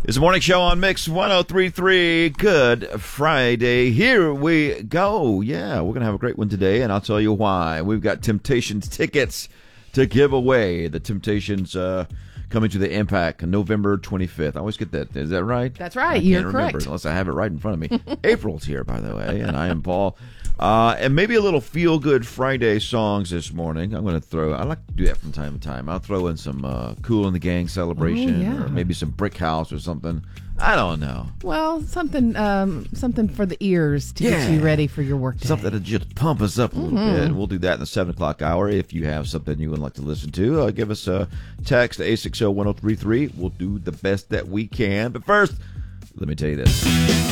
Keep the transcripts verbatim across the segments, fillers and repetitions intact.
It's the morning show on Mix ten thirty-three. Good Friday. Here we go. Yeah, we're going to have a great one today, and I'll tell you why. We've got Temptations tickets to give away. The Temptations uh, coming to the Impact on November twenty-fifth. I always get that. Is that right? That's right. I can't You're remember correct. Unless I have it right in front of me. April's here, by the way, and I am Paul. Uh, and maybe a little feel-good Friday songs this morning. I'm going to throw, I like to do that from time to time. I'll throw in some uh, Kool and the Gang Celebration, Oh, yeah. or maybe some Brick House or something. I don't know. Well, something um, something for the ears to Yeah. get you ready for your work day. Something to just pump us up a little Mm-hmm. bit. And we'll do that in the seven o'clock hour. If you have something you would like to listen to, uh, give us a text, eight six zero, one zero three three. We'll do the best that we can. But first, let me tell you this.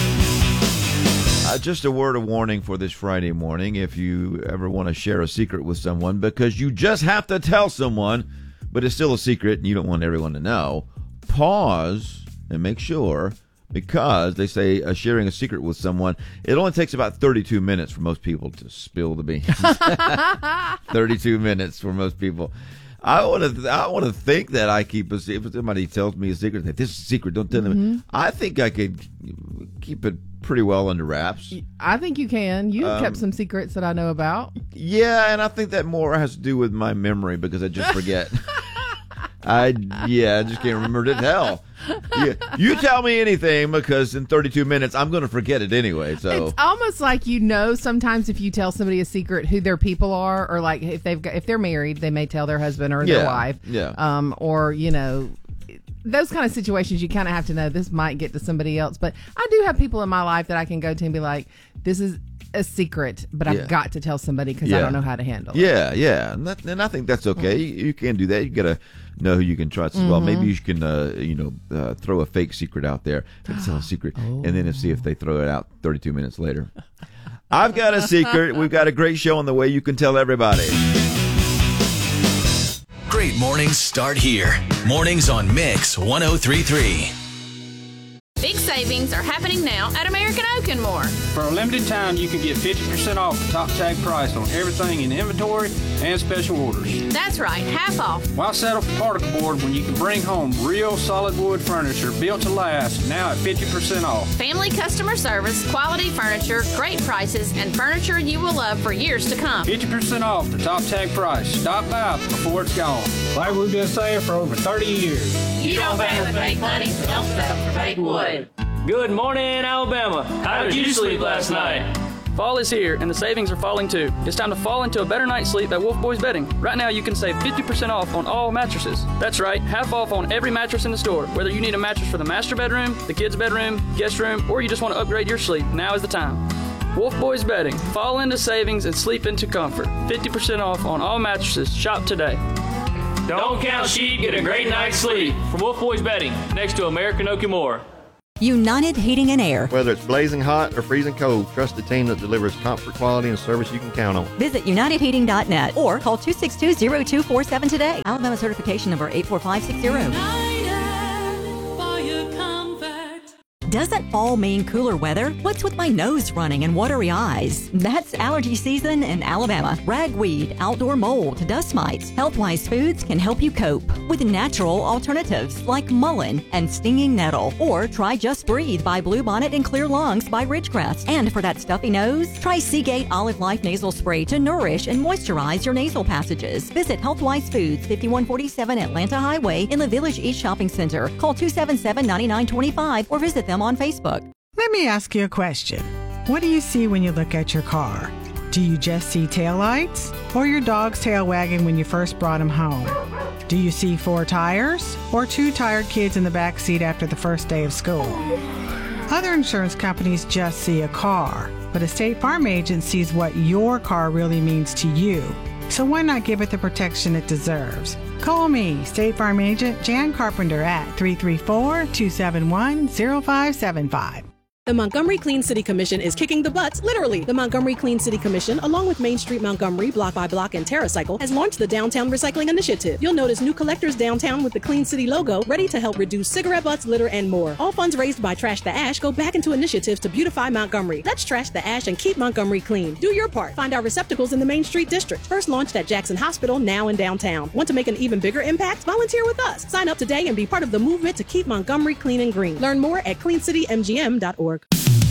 Uh, just a word of warning for this Friday morning. If you ever want to share a secret with someone, because you just have to tell someone, but it's still a secret and you don't want everyone to know, pause and make sure, because they say uh, sharing a secret with someone, it only takes about thirty-two minutes for most people to spill the beans. thirty-two minutes for most people. I want to. I want to think that I keep a secret. If somebody tells me a secret, that this is a secret, don't tell them. Mm-hmm. I think I could keep it pretty well under wraps. I think you can. You've Um, kept some secrets that I know about. Yeah, and I think that more has to do with my memory because I just forget. I yeah, I just can't remember to tell. Yeah, you tell me anything because in thirty-two minutes I'm going to forget it anyway. So It's almost like you know sometimes if you tell somebody a secret who their people are, or like if they've got, if they're married, they may tell their husband or Yeah, their wife. yeah. Um, or you know, those kind of situations you kind of have to know this might get to somebody else. But I do have people in my life that I can go to and be like, this is a secret, but Yeah. I've got to tell somebody because I Yeah. don't know how to handle it. Yeah, yeah, and, that, and I think that's okay. You, you can do that. You gotta know who you can trust as well. Maybe you can, uh, you know, uh, throw a fake secret out there. It's not a secret, and then see if they throw it out thirty-two minutes later. I've got a secret. We've got a great show on the way. You can tell everybody. Great mornings start here. Mornings on Mix ten thirty-three. Big savings are happening now at American Oak and More. For a limited time, you can get fifty percent off the top tag price on everything in inventory and special orders. That's right, half off. Why settle for particle board when you can bring home real solid wood furniture built to last, now at fifty percent off? Family customer service, quality furniture, great prices, and furniture you will love for years to come. fifty percent off the top tag price. Stop by before it's gone. Like we've been saying for over thirty years. You don't pay with fake money, so don't settle for fake wood. Good morning, Alabama. How did you sleep last night? Fall is here, and the savings are falling too. It's time to fall into a better night's sleep at Wolf Boys Bedding. Right now, you can save fifty percent off on all mattresses. That's right, half off on every mattress in the store. Whether you need a mattress for the master bedroom, the kids' bedroom, guest room, or you just want to upgrade your sleep, now is the time. Wolf Boys Bedding. Fall into savings and sleep into comfort. fifty percent off on all mattresses. Shop today. Don't count sheep, get a great night's sleep. From Wolf Boys Bedding, next to American Oak and More. United Heating and Air. Whether it's blazing hot or freezing cold, trust the team that delivers comfort, quality, and service you can count on. Visit united heating dot net or call two six two, zero two four seven today. Alabama certification number eight four five six zero. Doesn't fall mean cooler weather? What's with my nose running and watery eyes? That's allergy season in Alabama. Ragweed, outdoor mold, dust mites. Healthwise Foods can help you cope with natural alternatives like mullein and stinging nettle. Or try Just Breathe by Bluebonnet and Clear Lungs by Ridgecrest. And for that stuffy nose, try Seagate Olive Life Nasal Spray to nourish and moisturize your nasal passages. Visit Healthwise Foods, fifty-one forty-seven Atlanta Highway in the Village East Shopping Center. Call two seven seven, nine nine two five or visit them on Facebook. Let me ask you a question. What do you see when you look at your car? Do you just see taillights or your dog's tail wagging when you first brought him home? Do you see four tires or two tired kids in the back seat after the first day of school? Other insurance companies just see a car, but a State Farm agent sees what your car really means to you. So why not give it the protection it deserves? Call me, State Farm agent Jan Carpenter at three three four, two seven one, zero five seven five. The Montgomery Clean City Commission is kicking the butts, literally. The Montgomery Clean City Commission, along with Main Street Montgomery, Block by Block, and TerraCycle, has launched the Downtown Recycling Initiative. You'll notice new collectors downtown with the Clean City logo, ready to help reduce cigarette butts, litter, and more. All funds raised by Trash the Ash go back into initiatives to beautify Montgomery. Let's trash the ash and keep Montgomery clean. Do your part. Find our receptacles in the Main Street District. First launched at Jackson Hospital, now in downtown. Want to make an even bigger impact? Volunteer with us. Sign up today and be part of the movement to keep Montgomery clean and green. Learn more at clean city m g m dot org.